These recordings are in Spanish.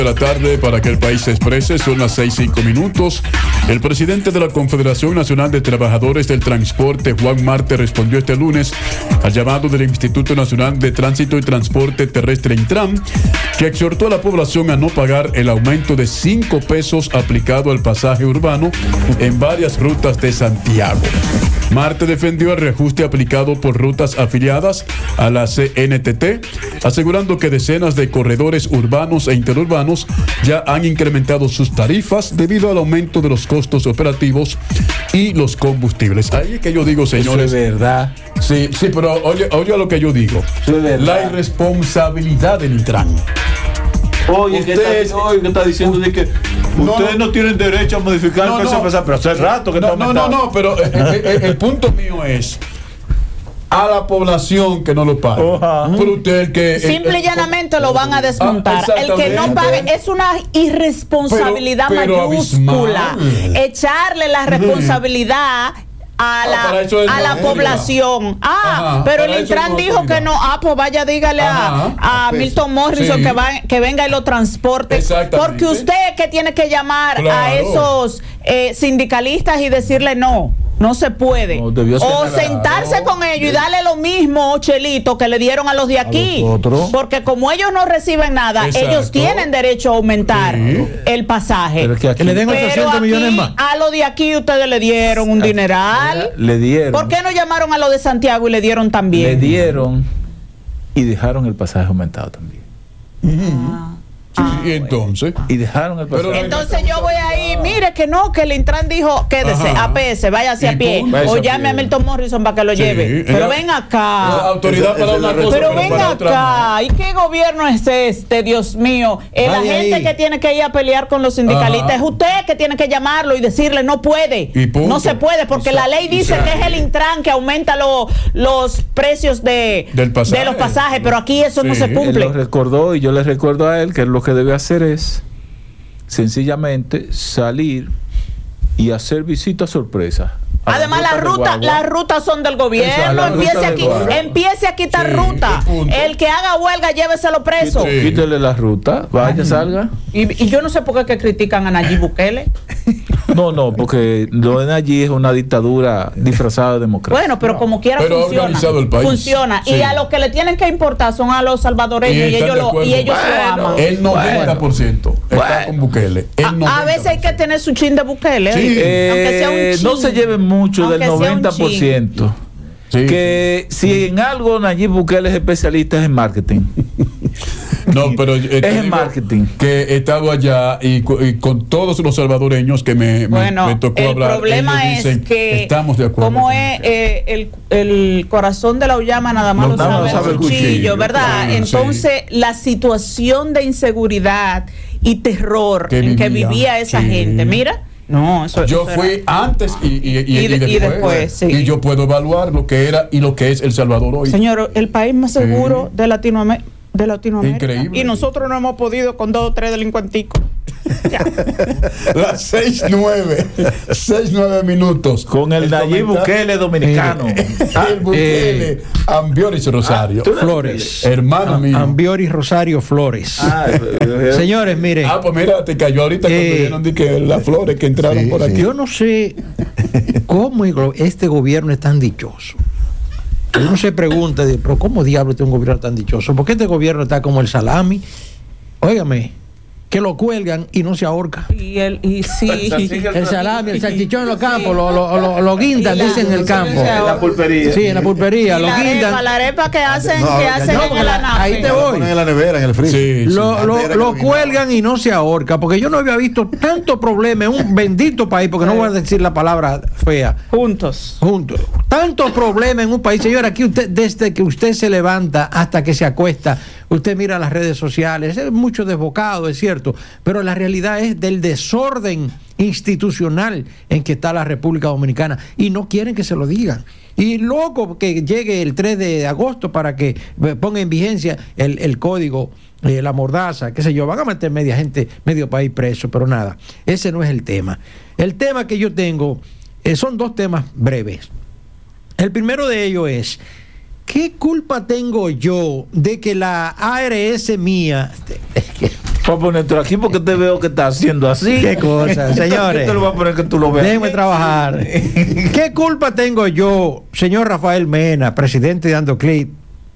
De la tarde para que el país se exprese, son las 6:05. El presidente de la Confederación Nacional de Trabajadores del Transporte, Juan Marte, respondió este lunes al llamado del Instituto Nacional de Tránsito y Transporte Terrestre Intran, que exhortó a la población a no pagar el aumento de 5 pesos aplicado al pasaje urbano en varias rutas de Santiago. Marte defendió el reajuste aplicado por rutas afiliadas a la CNTT, asegurando que decenas de corredores urbanos e interurbanos ya han incrementado sus tarifas debido al aumento de los costos operativos y los combustibles. Ahí es que yo digo, señores. Eso es verdad. Sí, pero oye lo que yo digo. La irresponsabilidad del Intran. Oye, ¿qué está diciendo de que ustedes no tienen derecho a modificar el precio de pasar? Pero hace rato que no, pero el punto mío es a la población que no lo paga. Pero usted que simple y llanamente lo van a desmontar. El que no pague es una irresponsabilidad mayúscula. Echarle la responsabilidad a la población. Pero el Intran dijo que no. Pues vaya, dígale a Milton Morrison que venga y lo transporte. Porque usted que tiene que llamar a esos sindicalistas y decirle no se puede. O sentarse con ellos y darle lo mismo, Chelito, que le dieron a los de aquí. Porque como ellos no reciben nada, ellos tienen derecho a aumentar el pasaje. Pero que le den 800 millones más. A los de aquí ustedes le dieron un dineral. Le dieron. ¿Por qué no llamaron a los de Santiago y le dieron también? Le dieron y dejaron el pasaje aumentado también. Y entonces dejaron el pasaje. Entonces yo voy ahí, mire que el Intran dijo quédese, APS, váyase a pie, o llame a Milton Morrison para que lo lleve. Pero ven acá. Autoridad para una cosa, pero ven acá. ¿Y qué gobierno es este, Dios mío? La gente que tiene que ir a pelear con los sindicalistas es usted que tiene que llamarlo y decirle no puede. No se puede, porque la ley dice que es el Intran que aumenta los precios de los pasajes, pero aquí eso no se cumple. Él lo recordó y yo le recuerdo a él que lo que debe hacer es sencillamente salir y hacer visitas sorpresa. Además las rutas son del gobierno. Empiece a quitar ruta. El que haga huelga, lléveselo preso. Quítele la ruta, vaya, salga. Y yo no sé por qué critican a Nayib Bukele. No, porque lo de Nayib es una dictadura disfrazada de democracia. Bueno, pero como quiera funciona. Y a los que le tienen que importar son a los salvadoreños y ellos lo aman. El 90% está con Bukele. A veces hay que tener su chin de Bukele. Aunque sea un chin. No se lleven mucho del 90%. Que si en algo Nayib Bukele es especialista es en marketing. No, pero es en marketing. Que he estado allá y con todos los salvadoreños que me tocó hablar. El problema es que estamos de acuerdo. Como es el corazón de la uyama, nada más lo sabe el cuchillo, ¿verdad? Entonces, la situación de inseguridad y terror en que vivía esa gente, mira. No, yo fui antes y después. Y yo puedo evaluar lo que era y lo que es El Salvador hoy. Señor, el país más seguro de Latinoamérica. Increíble. Y nosotros no hemos podido con 2 o 3 delincuenticos. Las 6:09 minutos. Con el Nayib Bukele dominicano. El Bukele Ambioris Rosario Flores. Hermano mío. Ambioris Rosario Flores. Señores, miren. Pues mira, te cayó ahorita cuando vieron que las flores que entraron por aquí. Yo no sé cómo este gobierno es tan dichoso. Uno se pregunta, pero ¿cómo diablo este un gobierno tan dichoso? ¿Por qué este gobierno está como el salami? Óigame, que lo cuelgan y no se ahorca. El salami, el salchichón en los campos, lo guindan, dicen en el campo. En la pulpería. Sí, en la pulpería, lo guindan. La arepa que hacen en el anafe. Ahí te voy. En la nevera, en el freezer. Lo cuelgan y no se ahorca, porque yo no había visto tanto problema en un bendito país, porque no voy a decir la palabra fea. Juntos. Tanto problema en un país. Señor, aquí usted, desde que usted se levanta hasta que se acuesta, usted mira las redes sociales, es mucho desbocado, es cierto, pero la realidad es del desorden institucional en que está la República Dominicana y no quieren que se lo digan. Y loco que llegue el 3 de agosto para que ponga en vigencia el código, la mordaza, qué sé yo, van a meter medio país preso, pero nada, ese no es el tema. El tema que yo tengo son 2 temas breves. El primero de ellos es: ¿qué culpa tengo yo de que la ARS mía Voy a ponerte aquí porque te veo que está haciendo así. Qué cosa, señores. Te lo voy a poner que tú lo veas. Déjeme trabajar. ¿Qué culpa tengo yo, señor Rafael Mena, presidente de Andeclip,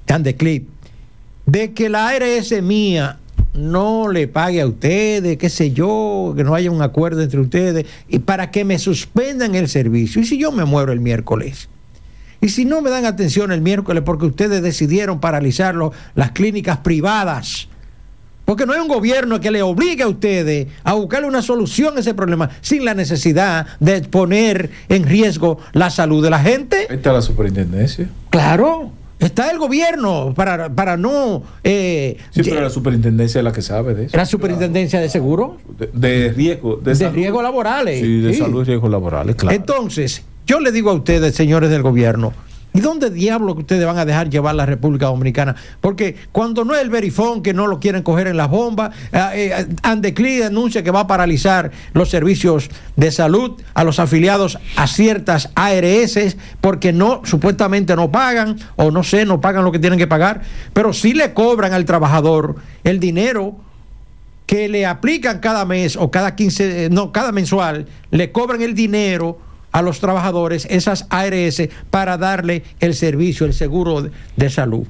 de que la ARS mía no le pague a ustedes, qué sé yo, que no haya un acuerdo entre ustedes, y para que me suspendan el servicio? ¿Y si yo me muero el miércoles? ¿Y si no me dan atención el miércoles porque ustedes decidieron paralizar las clínicas privadas? Porque no hay un gobierno que le obligue a ustedes a buscarle una solución a ese problema sin la necesidad de poner en riesgo la salud de la gente. Ahí está la superintendencia. Claro, está el gobierno para no... sí, pero la superintendencia es la que sabe de eso. La superintendencia de seguro. De riesgo. De riesgos laborales. Sí, de salud y riesgos laborales, claro. Entonces, yo le digo a ustedes, señores del gobierno, ¿y dónde diablos ustedes van a dejar llevar la República Dominicana? Porque cuando no es el Verifón, que no lo quieren coger en las bombas, Andeclip anuncia que va a paralizar los servicios de salud a los afiliados a ciertas ARS porque supuestamente no pagan, o no sé, no pagan lo que tienen que pagar, pero sí le cobran al trabajador el dinero que le aplican cada mes o cada mensual, le cobran el dinero a los trabajadores, esas ARS, para darle el servicio, el seguro de salud.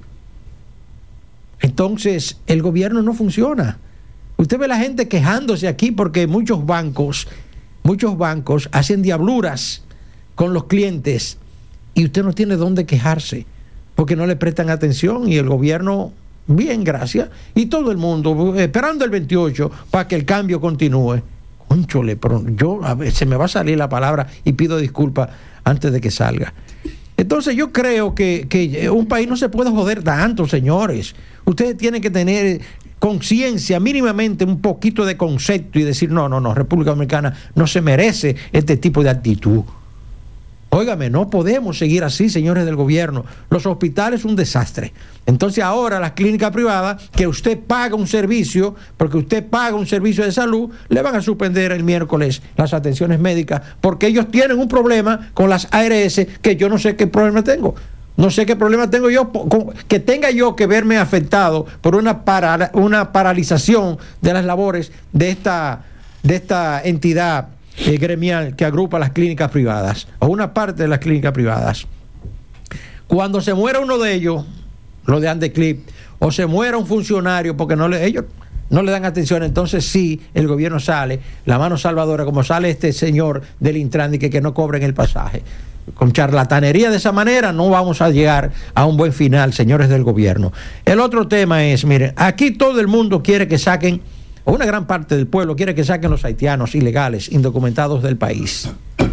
Entonces, el gobierno no funciona. Usted ve la gente quejándose aquí porque muchos bancos hacen diabluras con los clientes y usted no tiene dónde quejarse porque no le prestan atención, y el gobierno, bien, gracias, y todo el mundo esperando el 28 para que el cambio continúe. Cónchole, pero se me va a salir la palabra y pido disculpas antes de que salga. Entonces yo creo que un país no se puede joder tanto, señores. Ustedes tienen que tener conciencia, mínimamente un poquito de concepto, y decir, no, República Dominicana no se merece este tipo de actitud. Óigame, no podemos seguir así, señores del gobierno. Los hospitales un desastre. Entonces ahora las clínicas privadas, que usted paga un servicio, porque usted paga un servicio de salud, le van a suspender el miércoles las atenciones médicas, porque ellos tienen un problema con las ARS que yo no sé qué problema tengo. No sé qué problema tengo yo, que tenga yo que verme afectado por una paralización de las labores de esta entidad gremial que agrupa las clínicas privadas, o una parte de las clínicas privadas. Cuando se muera uno de ellos, lo de Andeclip, o se muera un funcionario porque ellos no le dan atención, entonces sí, el gobierno sale, la mano salvadora, como sale este señor del Intran, que no cobren el pasaje. Con charlatanería de esa manera no vamos a llegar a un buen final, señores del gobierno. El otro tema es, miren, aquí todo el mundo quiere que saquen, o una gran parte del pueblo quiere que saquen los haitianos ilegales, indocumentados del país.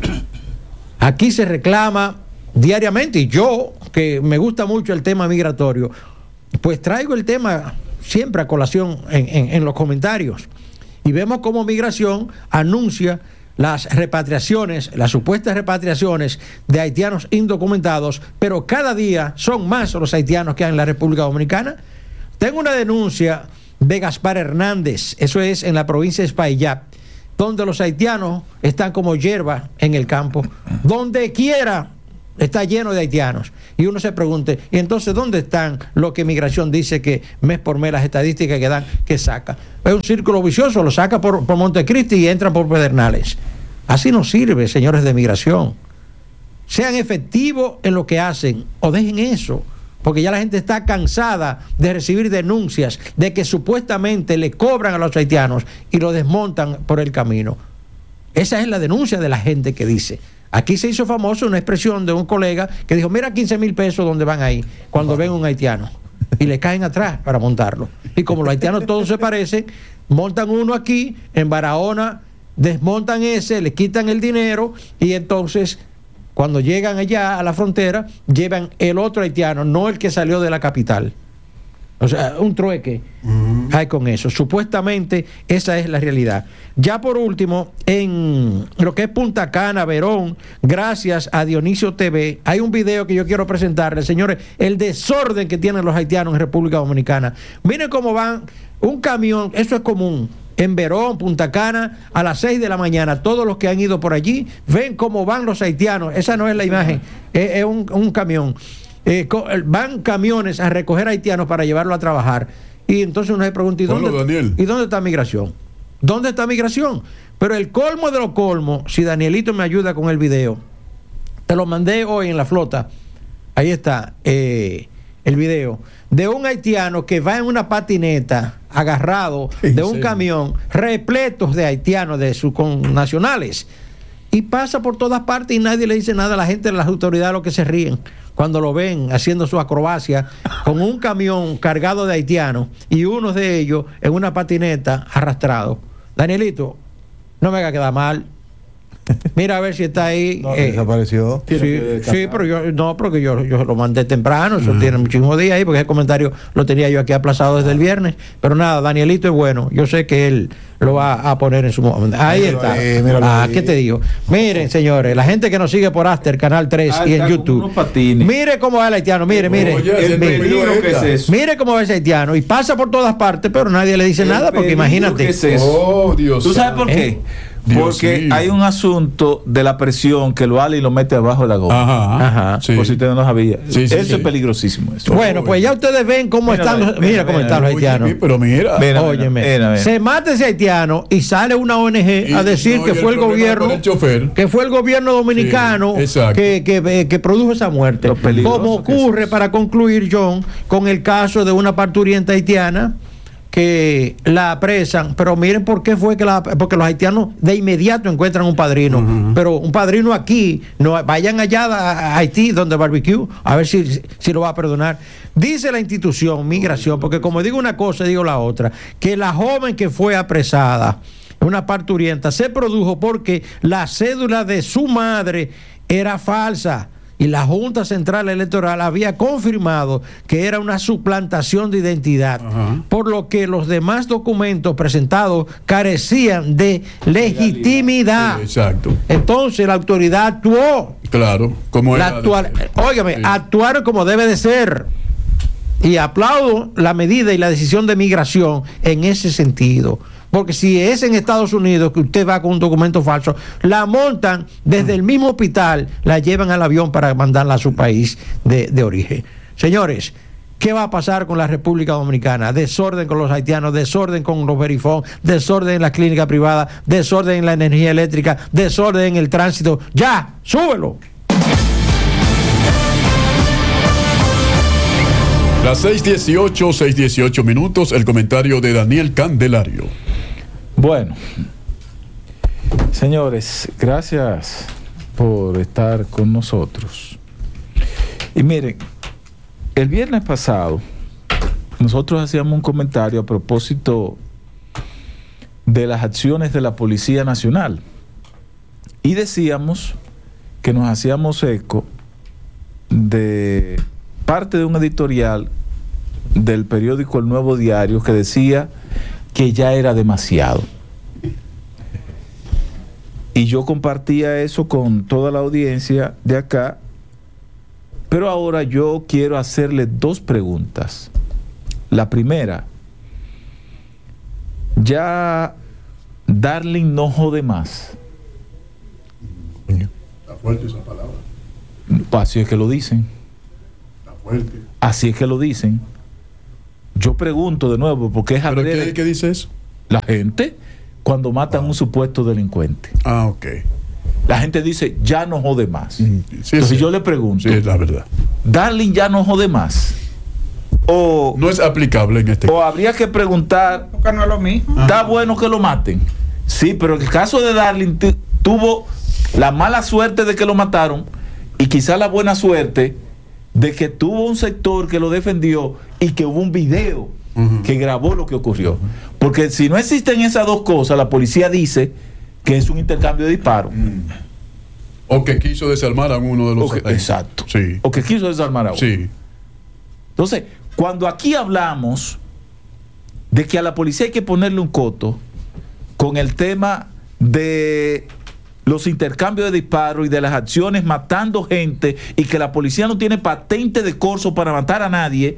Aquí se reclama diariamente, y yo, que me gusta mucho el tema migratorio, pues traigo el tema siempre a colación en los comentarios. Y vemos cómo Migración anuncia las repatriaciones, las supuestas repatriaciones de haitianos indocumentados, pero cada día son más los haitianos que hay en la República Dominicana. Tengo una denuncia de Gaspar Hernández, eso es en la provincia de Espaillat, donde los haitianos están como hierba en el campo, donde quiera está lleno de haitianos, y uno se pregunta, ¿y entonces dónde están lo que Migración dice que mes por mes las estadísticas que dan, que saca? Es un círculo vicioso, lo saca por Montecristi y entran por Pedernales. Así no sirve, señores de Migración. Sean efectivos en lo que hacen, o dejen eso, porque ya la gente está cansada de recibir denuncias de que supuestamente le cobran a los haitianos y lo desmontan por el camino. Esa es la denuncia de la gente que dice. Aquí se hizo famoso una expresión de un colega que dijo, mira 15,000 pesos donde van ahí cuando ven un haitiano, y le caen atrás para montarlo. Y como los haitianos todos se parecen, montan uno aquí en Barahona, desmontan ese, le quitan el dinero, y entonces cuando llegan allá a la frontera llevan el otro haitiano, no el que salió de la capital. O sea, un trueque hay con eso. Supuestamente esa es la realidad. Ya por último, en lo que es Punta Cana, Verón, gracias a Dionisio TV, hay un video que yo quiero presentarles, señores, el desorden que tienen los haitianos en República Dominicana. Miren cómo van un camión, eso es común, en Verón, Punta Cana, a las 6 de la mañana, todos los que han ido por allí, ven cómo van los haitianos, esa no es la imagen, es un camión. Van camiones a recoger haitianos para llevarlo a trabajar, Y entonces uno se pregunta, ¿y dónde está migración? ¿Dónde está migración? Pero el colmo de los colmos, si Danielito me ayuda con el video, te lo mandé hoy en la flota, ahí está el video, de un haitiano que va en una patineta agarrado de un camión repletos de haitianos, de sus connacionales, y pasa por todas partes y nadie le dice nada a la gente, de las autoridades, lo que se ríen cuando lo ven haciendo su acrobacia con un camión cargado de haitianos y uno de ellos en una patineta arrastrado. Danielito, no me haga quedar mal. Mira a ver si está ahí. No, desapareció. Sí, pero yo lo mandé temprano, eso tiene muchísimos días ahí, porque ese comentario lo tenía yo aquí aplazado desde el viernes. Pero nada, Danielito es bueno, yo sé que él lo va a poner en su momento. Ahí está. ¿Qué te digo? Miren, señores, la gente que nos sigue por Aster, Canal 3 y en YouTube. Mire cómo va el haitiano, mire. Mire cómo va ese haitiano y pasa por todas partes, pero nadie le dice nada, porque imagínate. Oh, Dios. ¿Tú sabes por qué? Porque hay un asunto de la presión que lo ale y lo mete abajo de la goma. Ajá. Sí. Por si usted no lo sabía. Eso es peligrosísimo. Eso. Bueno, pues ya ustedes ven cómo están. Mira cómo están los haitianos. Pero mira, óyeme. Se mata ese haitiano y sale una ONG a decir que fue el gobierno, que fue el gobierno dominicano que produjo esa muerte. Como ocurre, para concluir, John, con el caso de una parturienta haitiana que la apresan, pero miren por qué fue porque los haitianos de inmediato encuentran un padrino, pero un padrino aquí, no vayan allá a Haití donde barbecue, a ver si lo va a perdonar. Dice la institución Migración, porque como digo una cosa, digo la otra, que la joven que fue apresada, una parturienta, se produjo porque la cédula de su madre era falsa. Y la Junta Central Electoral había confirmado que era una suplantación de identidad, por lo que los demás documentos presentados carecían de legitimidad. Sí, exacto. Entonces la autoridad actuó. Claro, como actuaron como debe de ser. Y aplaudo la medida y la decisión de Migración en ese sentido. Porque si es en Estados Unidos que usted va con un documento falso, la montan desde el mismo hospital, la llevan al avión para mandarla a su país de origen. Señores, ¿qué va a pasar con la República Dominicana? Desorden con los haitianos, desorden con los verifón, desorden en las clínicas privadas, desorden en la energía eléctrica, desorden en el tránsito. ¡Ya! ¡Súbelo! Las 6:18 minutos, el comentario de Daniel Candelario. Bueno, señores, gracias por estar con nosotros. Y miren, el viernes pasado nosotros hacíamos un comentario a propósito de las acciones de la Policía Nacional y decíamos que nos hacíamos eco de parte de un editorial del periódico El Nuevo Diario que decía que ya era demasiado. Y yo compartía eso con toda la audiencia de acá, pero ahora yo quiero hacerle dos preguntas. La primera, ya Darling no jode más. Está fuerte esa palabra. Así es que lo dicen. Está fuerte. Así es que lo dicen. Yo pregunto de nuevo, porque es ¿Pero qué dice eso? La gente, cuando matan a un supuesto delincuente. Ok. La gente dice, ya no jode más. Sí, entonces yo le pregunto, sí, es la verdad. ¿Darling ya no jode más? O no es aplicable en este caso. O habría que preguntar, porque no es lo mismo. ¿Está bueno que lo maten? Sí, pero el caso de Darling tuvo la mala suerte de que lo mataron y quizá la buena suerte de que tuvo un sector que lo defendió y que hubo un video que grabó lo que ocurrió. Porque si no existen esas dos cosas, la policía dice que es un intercambio de disparos. O que quiso desarmar a uno de los... Exacto. Sí. O que quiso desarmar a uno. Sí. Entonces, cuando aquí hablamos de que a la policía hay que ponerle un coto con el tema de los intercambios de disparos y de las acciones matando gente y que la policía no tiene patente de corso para matar a nadie,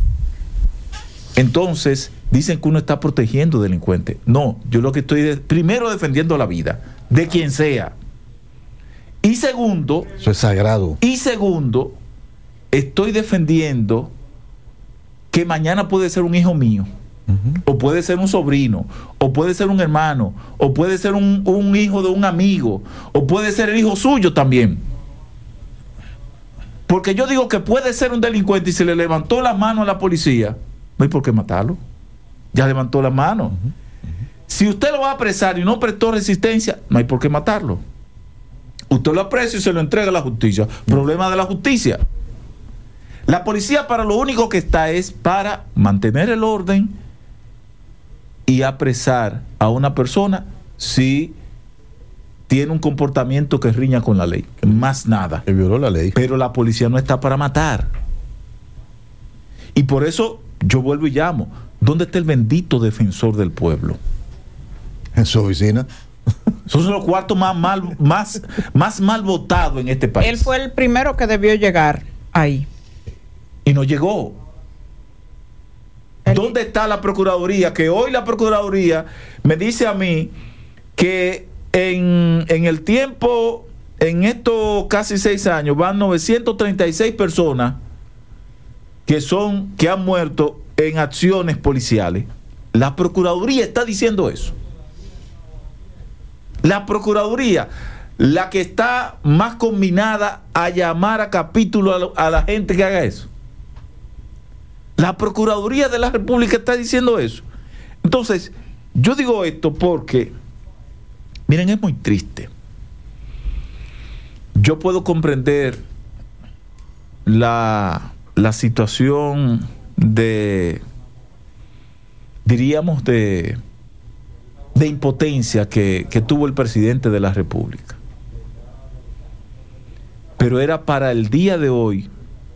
entonces dicen que uno está protegiendo delincuentes. No, yo lo que estoy primero defendiendo la vida de quien sea. Y segundo, eso es sagrado. Y segundo, estoy defendiendo que mañana puede ser un hijo mío, o puede ser un sobrino, o puede ser un hermano, o puede ser un hijo de un amigo, o puede ser el hijo suyo también. Porque yo digo que puede ser un delincuente y se le levantó la mano a la policía, no hay por qué matarlo. Ya levantó la mano. Si usted lo va a apresar y no prestó resistencia, no hay por qué matarlo. Usted lo aprecia y se lo entrega a la justicia. Problema de la justicia. La policía para lo único que está es para mantener el orden y apresar a una persona si tiene un comportamiento que riña con la ley. Más nada. Que violó la ley. Pero la policía no está para matar. Y por eso yo vuelvo y llamo. ¿Dónde está el bendito defensor del pueblo? En su oficina. Esos son los cuartos más mal votados en este país. Él fue el primero que debió llegar ahí. Y no llegó. ¿Dónde está la Procuraduría? Que hoy la Procuraduría me dice a mí que en el tiempo, en estos casi 6 años, van 936 personas que han muerto en acciones policiales. La Procuraduría está diciendo eso. La Procuraduría, la que está más combinada a llamar a capítulo a la gente que haga eso. La Procuraduría de la República está diciendo eso. Entonces, yo digo esto porque, miren, es muy triste. Yo puedo comprender la situación diríamos, de impotencia que tuvo el presidente de la República. Pero era para el día de hoy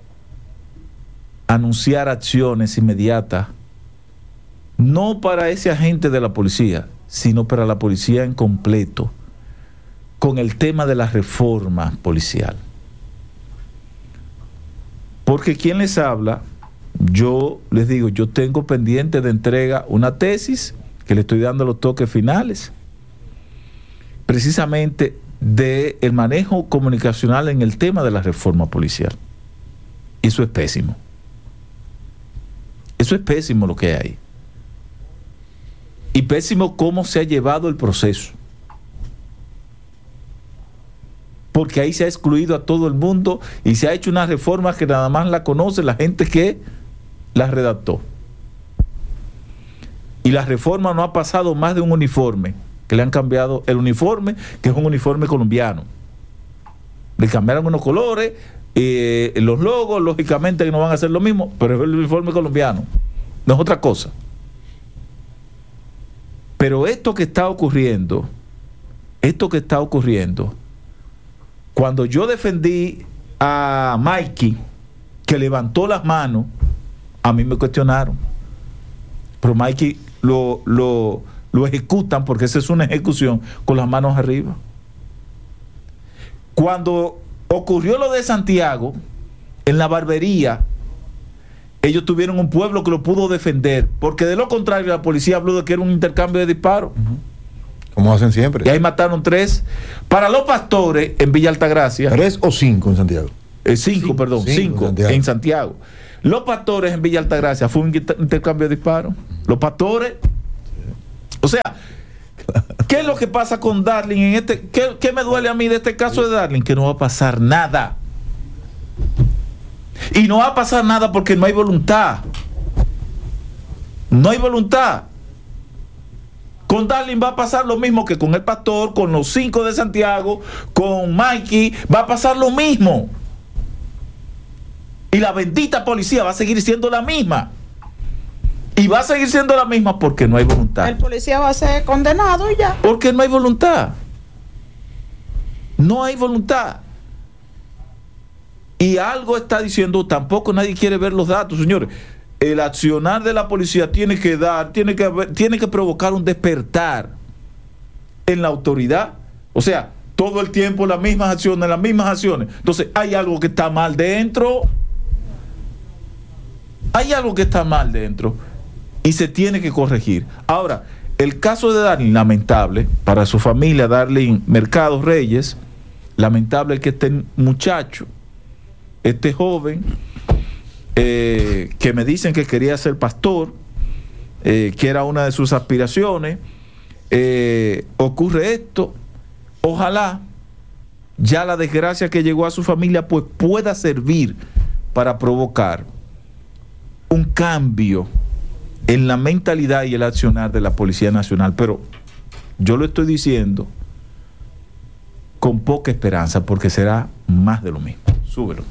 anunciar acciones inmediatas, no para ese agente de la policía, sino para la policía en completo, con el tema de la reforma policial. Porque quien les habla, yo les digo, yo tengo pendiente de entrega una tesis que le estoy dando los toques finales, precisamente del manejo comunicacional en el tema de la reforma policial. Y eso es pésimo. Eso es pésimo lo que hay. Y pésimo cómo se ha llevado el proceso. Porque ahí se ha excluido a todo el mundo y se ha hecho una reforma que nada más la conoce la gente que la redactó. Y la reforma no ha pasado más de un uniforme, que le han cambiado el uniforme, que es un uniforme colombiano. Le cambiaron unos colores, los logos, lógicamente que no van a ser lo mismo, pero es el uniforme colombiano, no es otra cosa. Pero esto que está ocurriendo, cuando yo defendí a Mikey, que levantó las manos, a mí me cuestionaron. Pero Mikey lo ejecutan, porque esa es una ejecución, con las manos arriba. Cuando ocurrió lo de Santiago, en la barbería, ellos tuvieron un pueblo que lo pudo defender, porque de lo contrario la policía habló de que era un intercambio de disparos. Como hacen siempre. Y ahí mataron 3. Para los pastores en Villa Altagracia. 3 o 5 en Santiago. 5 en Santiago. Los pastores en Villa Altagracia fue un intercambio de disparos. Los pastores. O sea, ¿qué es lo que pasa con Darling en ¿Qué me duele a mí de este caso de Darling? Que no va a pasar nada. Y no va a pasar nada porque no hay voluntad. No hay voluntad. Con Darling va a pasar lo mismo que con el pastor, con los 5 de Santiago, con Mikey, va a pasar lo mismo. Y la bendita policía va a seguir siendo la misma. Y va a seguir siendo la misma porque no hay voluntad. El policía va a ser condenado y ya. Porque no hay voluntad. No hay voluntad. Y algo está diciendo, tampoco nadie quiere ver los datos, señores. El accionar de la policía tiene que provocar un despertar en la autoridad. O sea, todo el tiempo las mismas acciones. Entonces, hay algo que está mal dentro. Hay algo que está mal dentro y se tiene que corregir. Ahora, el caso de Darling, lamentable para su familia, Darling Mercado Reyes, lamentable que este muchacho, este joven, que me dicen que quería ser pastor, que era una de sus aspiraciones. Ocurre esto, ojalá ya la desgracia que llegó a su familia pues pueda servir para provocar un cambio en la mentalidad y el accionar de la Policía Nacional, pero yo lo estoy diciendo con poca esperanza porque será más de lo mismo. Súbelo.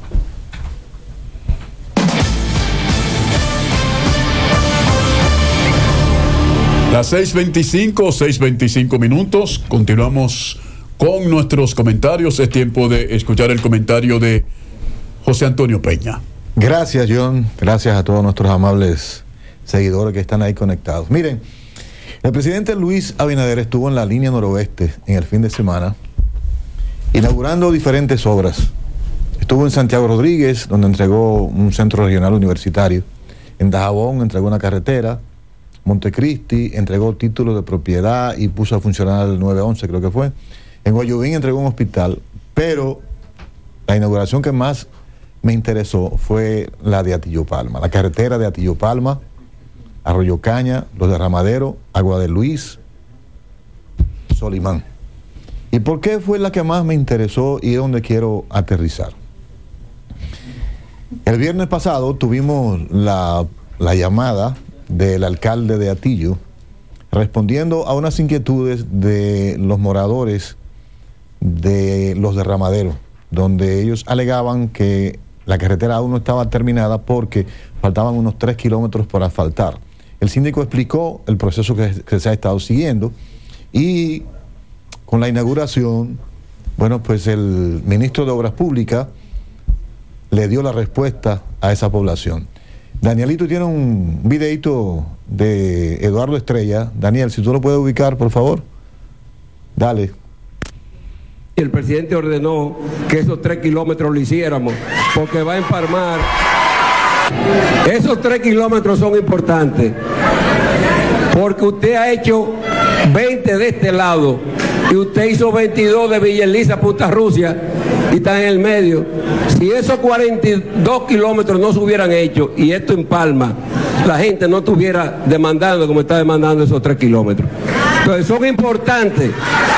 Las 6:25 minutos. Continuamos con nuestros comentarios. Es tiempo de escuchar el comentario de José Antonio Peña. Gracias, John. Gracias a todos nuestros amables seguidores que están ahí conectados. Miren, el presidente Luis Abinader estuvo en la línea noroeste en el fin de semana inaugurando diferentes obras. Estuvo en Santiago Rodríguez, donde entregó un centro regional universitario. En Dajabón entregó una carretera. Montecristi entregó títulos de propiedad y puso a funcionar el 911, creo que fue. En Guayubín entregó un hospital, pero la inauguración que más me interesó fue la de Atillo Palma, la carretera de Atillo Palma, Arroyo Caña, Los Derramaderos, Agua de Luis, Solimán. ¿Y por qué fue la que más me interesó y es donde quiero aterrizar? El viernes pasado tuvimos la llamada del alcalde de Atillo, respondiendo a unas inquietudes de los moradores de Los Derramaderos, donde ellos alegaban que la carretera aún no estaba terminada porque faltaban unos 3 kilómetros por asfaltar. El síndico explicó el proceso que se ha estado siguiendo y con la inauguración, bueno, pues el ministro de Obras Públicas le dio la respuesta a esa población. Danielito tiene un videito de Eduardo Estrella. Daniel, si tú lo puedes ubicar, por favor. Dale. El presidente ordenó que esos 3 kilómetros lo hiciéramos, porque va a empalmar. Esos 3 kilómetros son importantes, porque usted ha hecho 20 de este lado, y usted hizo 22 de Villa Elisa a Punta Rusia, y está en el medio. Si esos 42 kilómetros no se hubieran hecho, y esto empalma, la gente no estuviera demandando como está demandando esos 3 kilómetros. Entonces son importantes.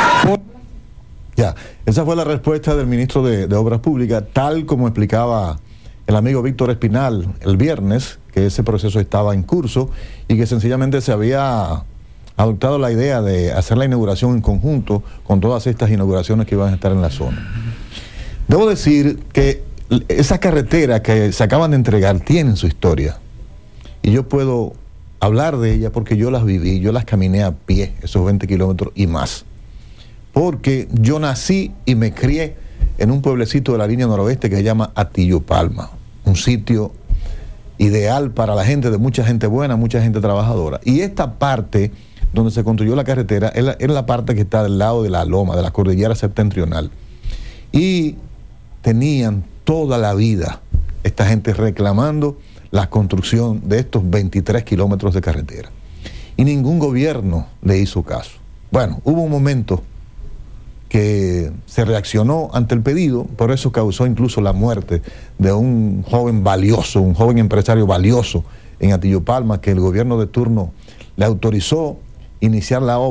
Ya, esa fue la respuesta del ministro de Obras Públicas, tal como explicaba el amigo Víctor Espinal el viernes, que ese proceso estaba en curso y que sencillamente se había adoptado la idea de hacer la inauguración en conjunto con todas estas inauguraciones que iban a estar en la zona. Debo decir que esa carretera que se acaban de entregar tienen su historia y yo puedo hablar de ella porque yo las viví, yo las caminé a pie, esos 20 kilómetros y más, porque yo nací y me crié en un pueblecito de la línea noroeste que se llama Atillo Palma, un sitio ideal para la gente, de mucha gente buena, mucha gente trabajadora. Y esta parte donde se construyó la carretera es la parte que está del lado de la loma, de la cordillera septentrional. Y tenían toda la vida esta gente reclamando la construcción de estos 23 kilómetros de carretera. Y ningún gobierno le hizo caso. Bueno, hubo un momento que se reaccionó ante el pedido, por eso causó incluso la muerte de un joven valioso, un joven empresario valioso en Atillo Palma, que el gobierno de turno le autorizó iniciar la obra.